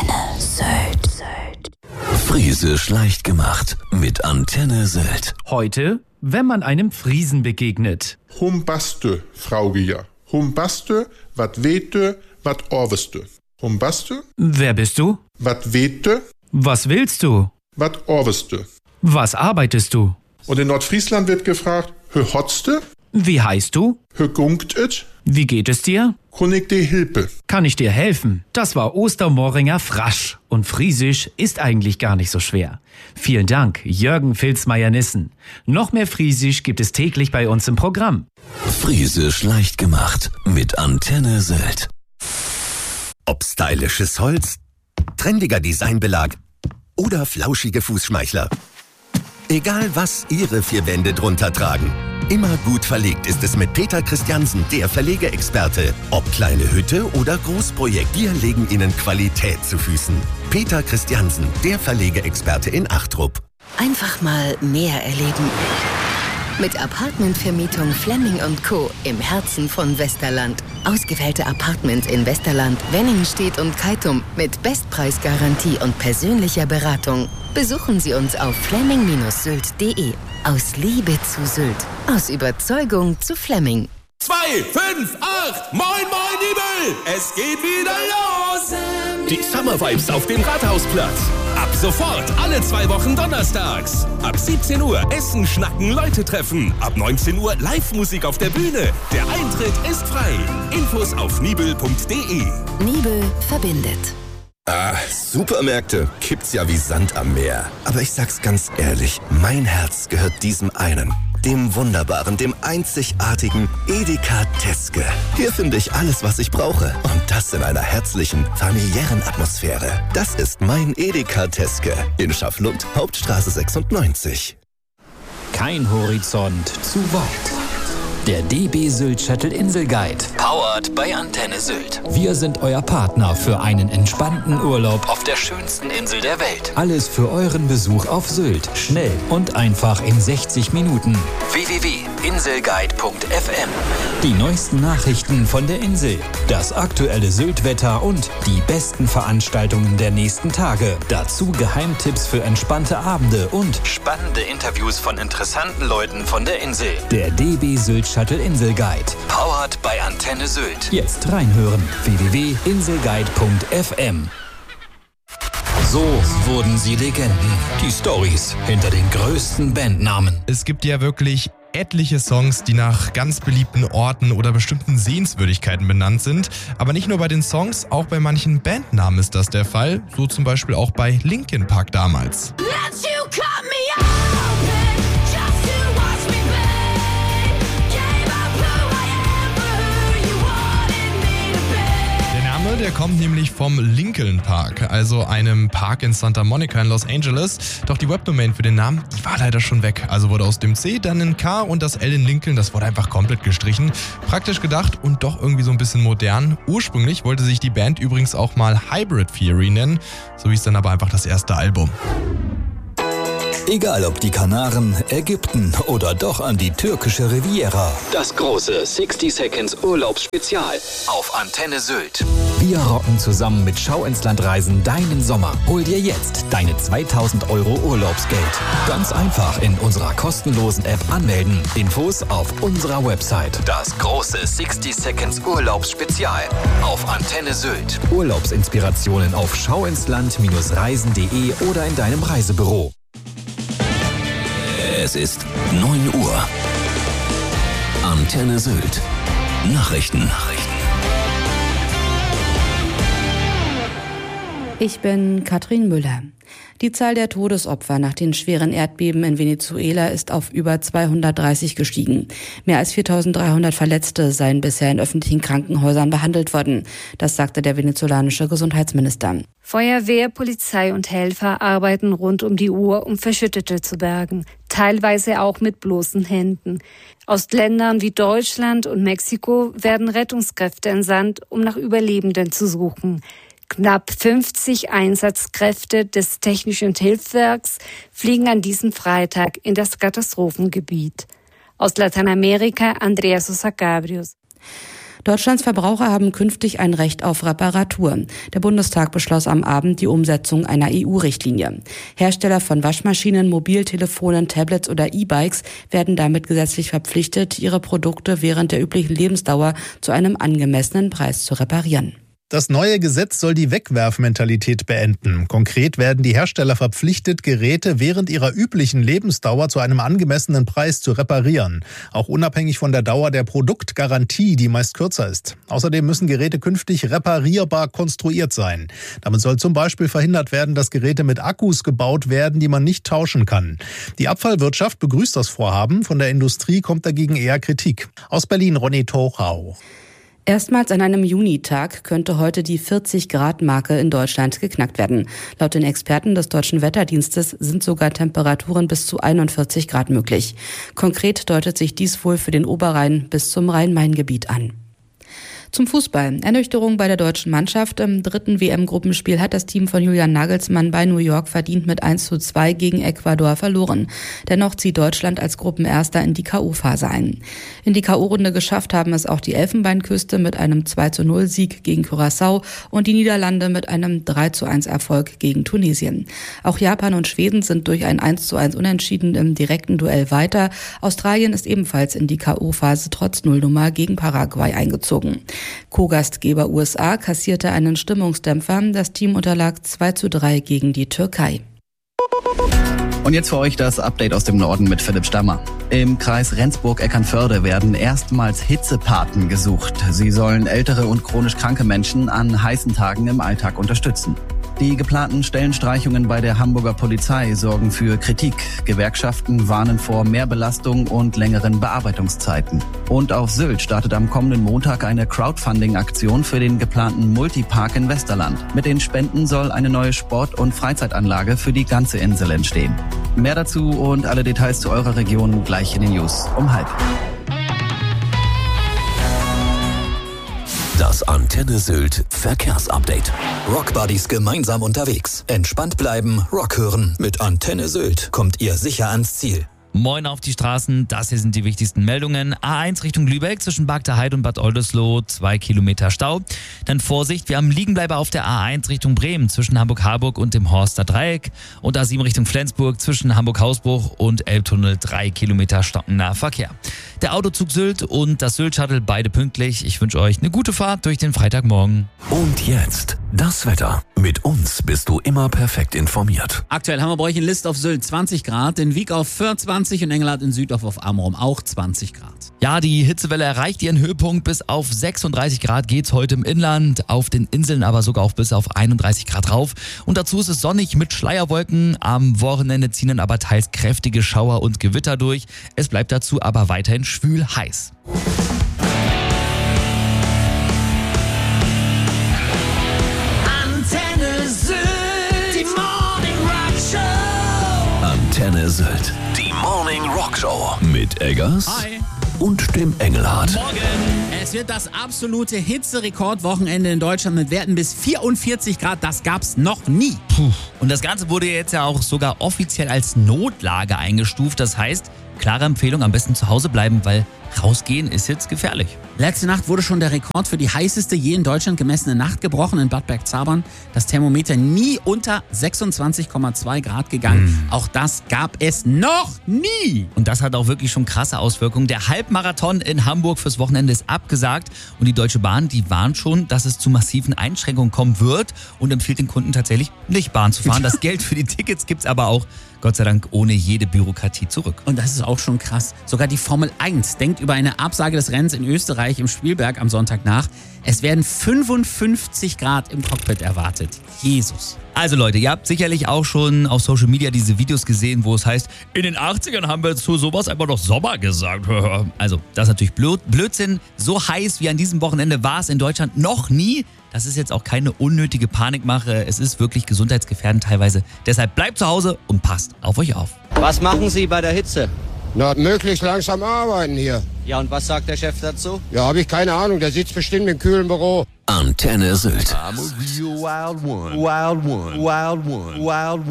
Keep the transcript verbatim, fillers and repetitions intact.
Antenne Sylt. Friesisch leicht gemacht mit Antenne Sylt. Heute, wenn man einem Friesen begegnet. Humbaste, Fraugeja. Humbaste, wat wete, wat orweste. Humbaste? Wer bist du? Wat wete, Was willst du? wat orweste. Was arbeitest du? Und in Nordfriesland wird gefragt, hö hotste, Wie heißt du? hö gungt et, Wie geht es dir? kun ich de hilpe. Kann ich dir helfen? Das war Ostermoringer Frasch. Und Friesisch ist eigentlich gar nicht so schwer. Vielen Dank, Jürgen Filzmeier-Nissen. Noch mehr Friesisch gibt es täglich bei uns im Programm. Friesisch leicht gemacht mit Antenne Sylt. Ob stylisches Holz, trendiger Designbelag oder flauschige Fußschmeichler. Egal was Ihre vier Wände drunter tragen. Immer gut verlegt ist es mit Peter Christiansen, der Verlegeexperte. Ob kleine Hütte oder Großprojekt, wir legen Ihnen Qualität zu Füßen. Peter Christiansen, der Verlegeexperte in Achtrup. Einfach mal mehr erleben. Mit Apartmentvermietung Flemming und Co. im Herzen von Westerland. Ausgewählte Apartments in Westerland, Wenningstedt und Keitum mit Bestpreisgarantie und persönlicher Beratung. Besuchen Sie uns auf flemming Sylt punkt de. Aus Liebe zu Sylt. Aus Überzeugung zu Flemming. zwei, fünf, acht, moin, moin, Nibel! Es geht wieder los! Die Summer Vibes auf dem Rathausplatz. Ab sofort alle zwei Wochen donnerstags. Ab siebzehn Uhr Essen, Schnacken, Leute treffen. Ab neunzehn Uhr Live-Musik auf der Bühne. Der Eintritt ist frei. Infos auf nibel punkt de. Nibel verbindet. Ah, Supermärkte gibt's ja wie Sand am Meer. Aber ich sag's ganz ehrlich, mein Herz gehört diesem einen. Dem wunderbaren, dem einzigartigen Edeka Teske. Hier finde ich alles, was ich brauche. Und das in einer herzlichen, familiären Atmosphäre. Das ist mein Edeka Teske in Schafflund, Hauptstraße sechsundneunzig. Kein Horizont zu weit. Der D B Sylt Shuttle Inselguide. Powered bei Antenne Sylt. Wir sind euer Partner für einen entspannten Urlaub Auf der schönsten Insel der Welt. Alles für euren Besuch auf Sylt. Schnell und einfach in sechzig Minuten. w w w punkt inselguide punkt f m. Die neuesten Nachrichten von der Insel, das aktuelle Sylt-Wetter und die besten Veranstaltungen der nächsten Tage. Dazu Geheimtipps für entspannte Abende und Spannende Interviews von interessanten Leuten von der Insel. der D B Sylt Shuttle Inselguide. Powered bei Antenne Sylt. Jetzt reinhören. w w w punkt inselguide punkt f m. So wurden sie Legenden. Die Storys hinter den größten Bandnamen. Es gibt ja wirklich etliche Songs, die nach ganz beliebten Orten oder bestimmten Sehenswürdigkeiten benannt sind. Aber nicht nur bei den Songs, auch bei manchen Bandnamen ist das der Fall. So zum Beispiel auch bei Linkin Park damals. Der kommt nämlich vom Lincoln Park, also einem Park in Santa Monica in Los Angeles. Doch die Webdomain für den Namen, die war leider schon weg. Also wurde aus dem C dann ein K und das L in Lincoln, das wurde einfach komplett gestrichen. Praktisch gedacht und doch irgendwie so ein bisschen modern. Ursprünglich wollte sich die Band übrigens auch mal Hybrid Theory nennen. So hieß dann aber einfach das erste Album. Egal ob die Kanaren, Ägypten oder doch an die türkische Riviera. Das große sixty Seconds Urlaubsspezial auf Antenne Sylt. Wir rocken zusammen mit Schau ins Land Reisen deinen Sommer. Hol dir jetzt deine zweitausend Euro Urlaubsgeld. Ganz einfach in unserer kostenlosen App anmelden. Infos auf unserer Website. Das große sixty Seconds Urlaubsspezial auf Antenne Sylt. Urlaubsinspirationen auf schauinsland Reisen punkt de oder in deinem Reisebüro. Es ist neun Uhr. Antenne Sylt. Nachrichten. Nachrichten. Ich bin Katrin Müller. Die Zahl der Todesopfer nach den schweren Erdbeben in Venezuela ist auf über zweihundertdreißig gestiegen. Mehr als viertausenddreihundert Verletzte seien bisher in öffentlichen Krankenhäusern behandelt worden. Das sagte der venezolanische Gesundheitsminister. Feuerwehr, Polizei und Helfer arbeiten rund um die Uhr, um Verschüttete zu bergen. Teilweise auch mit bloßen Händen. Aus Ländern wie Deutschland und Mexiko werden Rettungskräfte entsandt, um nach Überlebenden zu suchen. Knapp fünfzig Einsatzkräfte des Technischen Hilfswerks fliegen an diesem Freitag in das Katastrophengebiet. Aus Lateinamerika Andrea Sosa Cabrios. Deutschlands Verbraucher haben künftig ein Recht auf Reparatur. Der Bundestag beschloss am Abend die Umsetzung einer E U-Richtlinie. Hersteller von Waschmaschinen, Mobiltelefonen, Tablets oder E-Bikes werden damit gesetzlich verpflichtet, ihre Produkte während der üblichen Lebensdauer zu einem angemessenen Preis zu reparieren. Das neue Gesetz soll die Wegwerfmentalität beenden. Konkret werden die Hersteller verpflichtet, Geräte während ihrer üblichen Lebensdauer zu einem angemessenen Preis zu reparieren. Auch unabhängig von der Dauer der Produktgarantie, die meist kürzer ist. Außerdem müssen Geräte künftig reparierbar konstruiert sein. Damit soll zum Beispiel verhindert werden, dass Geräte mit Akkus gebaut werden, die man nicht tauschen kann. Die Abfallwirtschaft begrüßt das Vorhaben. Von der Industrie kommt dagegen eher Kritik. Aus Berlin Ronny Tochau. Erstmals an einem Junitag könnte heute die vierzig-Grad-Marke in Deutschland geknackt werden. Laut den Experten des Deutschen Wetterdienstes sind sogar Temperaturen bis zu einundvierzig Grad möglich. Konkret deutet sich dies wohl für den Oberrhein bis zum Rhein-Main-Gebiet an. Zum Fußball. Ernüchterung bei der deutschen Mannschaft. Im dritten W M-Gruppenspiel hat das Team von Julian Nagelsmann bei New York verdient mit eins zu zwei gegen Ecuador verloren. Dennoch zieht Deutschland als Gruppenerster in die K O-Phase ein. In die K O-Runde geschafft haben es auch die Elfenbeinküste mit einem zwei zu null Sieg gegen Curaçao und die Niederlande mit einem drei zu eins Erfolg gegen Tunesien. Auch Japan und Schweden sind durch ein eins zu eins Unentschieden im direkten Duell weiter. Australien ist ebenfalls in die K O-Phase trotz Nullnummer gegen Paraguay eingezogen. Co-Gastgeber U S A kassierte einen Stimmungsdämpfer. Das Team unterlag zwei zu drei gegen die Türkei. Und jetzt für euch das Update aus dem Norden mit Philipp Stammer. Im Kreis Rendsburg-Eckernförde werden erstmals Hitzepaten gesucht. Sie sollen ältere und chronisch kranke Menschen an heißen Tagen im Alltag unterstützen. Die geplanten Stellenstreichungen bei der Hamburger Polizei sorgen für Kritik. Gewerkschaften warnen vor Mehrbelastung und längeren Bearbeitungszeiten. Und auf Sylt startet am kommenden Montag eine Crowdfunding-Aktion für den geplanten Multipark in Westerland. Mit den Spenden soll eine neue Sport- und Freizeitanlage für die ganze Insel entstehen. Mehr dazu und alle Details zu eurer Region gleich in den News um halb. Das Antenne Sylt Verkehrsupdate. Rockbuddies gemeinsam unterwegs. Entspannt bleiben, Rock hören. Mit Antenne Sylt kommt ihr sicher ans Ziel. Moin auf die Straßen, das hier sind die wichtigsten Meldungen. A eins Richtung Lübeck zwischen Bagdaheide und Bad Oldesloe, zwei Kilometer Stau. Dann Vorsicht, wir haben Liegenbleiber auf der A eins Richtung Bremen zwischen Hamburg-Harburg und dem Horster Dreieck. Und A sieben Richtung Flensburg zwischen Hamburg-Hausbruch und Elbtunnel, drei Kilometer stockender Verkehr. Der Autozug Sylt und das Sylt-Shuttle, beide pünktlich. Ich wünsche euch eine gute Fahrt durch den Freitagmorgen. Und jetzt das Wetter. Mit uns bist du immer perfekt informiert. Aktuell haben wir bei euch in List auf Sylt zwanzig Grad, in Wiek auf vierundzwanzig und Engelhardt in Südorf auf Amrum auch zwanzig Grad. Ja, die Hitzewelle erreicht ihren Höhepunkt. Bis auf sechsunddreißig Grad geht's heute im Inland, auf den Inseln aber sogar auch bis auf einunddreißig Grad rauf. Und dazu ist es sonnig mit Schleierwolken. Am Wochenende ziehen dann aber teils kräftige Schauer und Gewitter durch. Es bleibt dazu aber weiterhin schwül heiß. Antenne Sylt, die Morning Rock Show. Antenne Sylt, die Morning Rock Show. Mit Eggers. Hi. Und dem Engelhardt. Morgen. Es wird das absolute Hitzerekordwochenende in Deutschland mit Werten bis vierundvierzig Grad. Das gab's noch nie. Puh. Und das Ganze wurde jetzt ja auch sogar offiziell als Notlage eingestuft. Das heißt, klare Empfehlung, am besten zu Hause bleiben, weil rausgehen ist jetzt gefährlich. Letzte Nacht wurde schon der Rekord für die heißeste je in Deutschland gemessene Nacht gebrochen in Bad Bergzabern. Das Thermometer nie unter sechsundzwanzig Komma zwei Grad gegangen. Mhm. Auch das gab es noch nie. Und das hat auch wirklich schon krasse Auswirkungen. Der Halbmarathon in Hamburg fürs Wochenende ist abgesagt. Und die Deutsche Bahn, die warnt schon, dass es zu massiven Einschränkungen kommen wird und empfiehlt den Kunden tatsächlich nicht Bahn zu fahren. Das Geld für die Tickets gibt's aber auch Gott sei Dank ohne jede Bürokratie zurück. Und das ist auch schon krass. Sogar die Formel eins denkt über eine Absage des Rennens in Österreich im Spielberg am Sonntag nach. Es werden fünfundfünfzig Grad im Cockpit erwartet. Jesus. Also Leute, ihr habt sicherlich auch schon auf Social Media diese Videos gesehen, wo es heißt, in den achtzigern haben wir zu sowas einfach noch Sommer gesagt. Also, das ist natürlich Blödsinn. So heiß wie an diesem Wochenende war es in Deutschland noch nie. Das ist jetzt auch keine unnötige Panikmache. Es ist wirklich gesundheitsgefährdend teilweise. Deshalb bleibt zu Hause und passt auf euch auf. Was machen Sie bei der Hitze? Na, möglichst langsam arbeiten hier. Ja, und was sagt der Chef dazu? Ja, habe ich keine Ahnung. Der sitzt bestimmt im kühlen Büro. Antenne Sylt. I'm a real wild one. Wild one. Wild one. Wild one.